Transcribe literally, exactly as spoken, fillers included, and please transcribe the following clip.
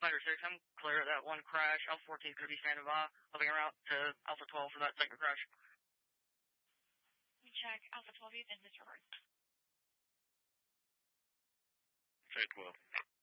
Fighter six, I'm clear of that one crash. Alpha fourteen is going to be standing by, looking around to Alpha twelve for that second crash. Let me check. Alpha twelve, you've been disregarded. Check twelve.